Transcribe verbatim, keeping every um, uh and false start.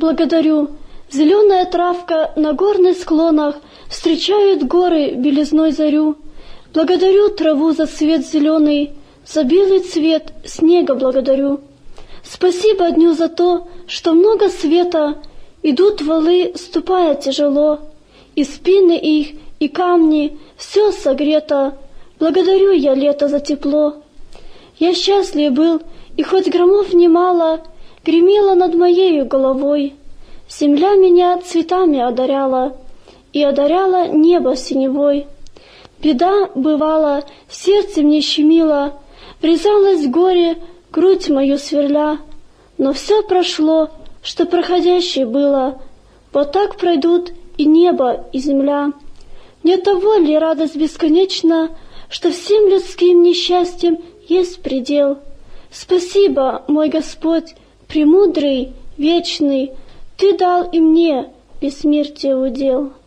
благодарю. Зеленая травка на горных склонах встречает горы белизной зарю. Благодарю траву за цвет зеленый, за белый цвет снега благодарю. Спасибо дню за то, что много света, идут валы, ступая тяжело, и спины их, и камни, все согрето. Благодарю я лето за тепло. Я счастлив был, и хоть громов немало гремело над моею головой, земля меня цветами одаряла, и одаряла небо синевой. Беда, бывала, сердце мне щемило, врезалась в горе, грудь мою сверля, но все прошло, что проходящее было, вот так пройдут и небо, и земля. Не того ли радость бесконечна, что всем людским несчастьям есть предел? Спасибо, мой Господь, премудрый, вечный, Ты дал и мне бессмертие удел.